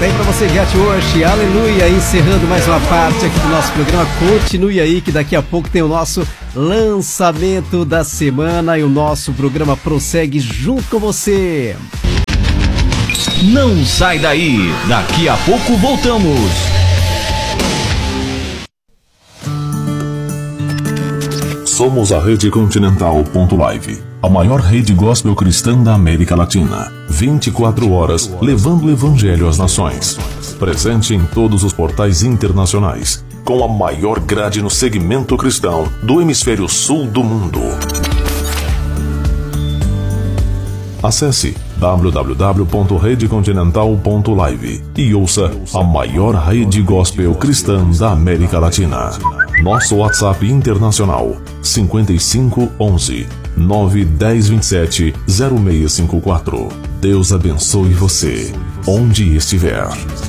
Tem pra você, Get Worship, aleluia, encerrando mais uma parte aqui do nosso programa. Continue aí que daqui a pouco tem o nosso lançamento da semana e o nosso programa prossegue junto com você. Não sai daí, daqui a pouco voltamos. Somos a Rede Continental.live, a maior rede gospel cristã da América Latina. 24 horas levando o evangelho às nações. Presente em todos os portais internacionais, com a maior grade no segmento cristão do hemisfério sul do mundo. Acesse www.redecontinental.live e ouça a maior rede gospel cristã da América Latina. Nosso WhatsApp internacional 5511 91027 0654. Deus abençoe você, onde estiver.